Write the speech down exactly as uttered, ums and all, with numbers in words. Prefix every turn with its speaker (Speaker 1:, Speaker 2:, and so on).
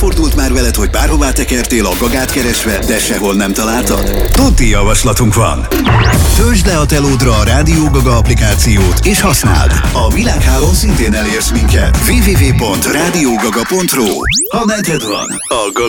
Speaker 1: Előfordult már veled, hogy bárhová tekertél a gagát keresve, de sehol nem találtad? Tuti javaslatunk van! Töltsd le a telódra a Rádió Gaga applikációt, és használd! A világhálón szintén elérsz minket. double-u double-u double-u pont rádiógaga pont ru. Ha neked van, a Gaga